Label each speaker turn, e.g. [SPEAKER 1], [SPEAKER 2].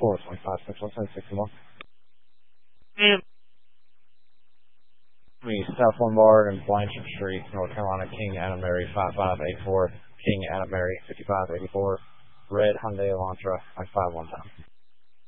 [SPEAKER 1] 61. Me, South Lombard and Blanchard Street, North Carolina, King Anna Mary 5584, King Anna Mary 5584, red Hyundai Elantra, 5 1 time.